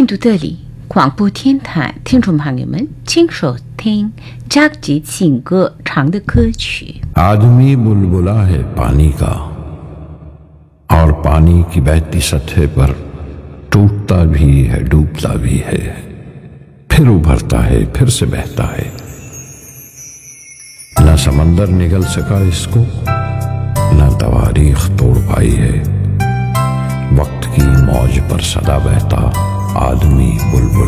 印度德里广播天台听众朋友们，请收听扎吉情歌唱的歌曲。 आदमी बुलबुला है पानी का और पानी की बहती सतह पर टूटता भी है, डूबता भी है, फिर उभरता है, फिर से बहता है। न समंदर निगल सका इसको, न तवारीख तोड़ पाई है। वक्त की मौज पर सदा बहता आदमी बुलबुल